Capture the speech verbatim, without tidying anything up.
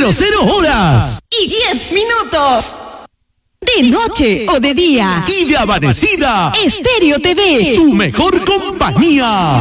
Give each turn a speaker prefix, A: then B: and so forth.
A: horas.
B: Y diez minutos. De noche o de día.
A: Y de amanecida.
B: Estéreo T V.
A: Tu mejor compañía.